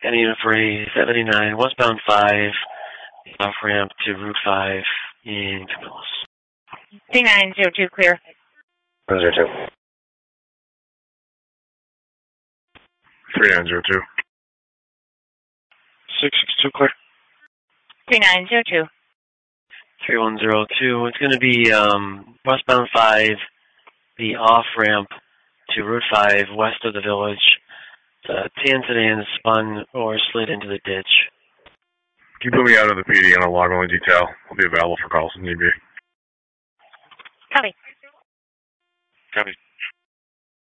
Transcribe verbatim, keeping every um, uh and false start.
County Unit for a seventy-nine, westbound five, off-ramp to Route five in Camillus. three nine zero two, clear. one zero two. three nine zero two. six six two, clear. three nine zero two. three one zero two. It's going to be um, westbound five, the off-ramp to Route five, west of the village. The tan sedan spun or slid into the ditch. Can you put me out of the P D on a log-only detail? I'll be available for calls if need be. Copy. Copy.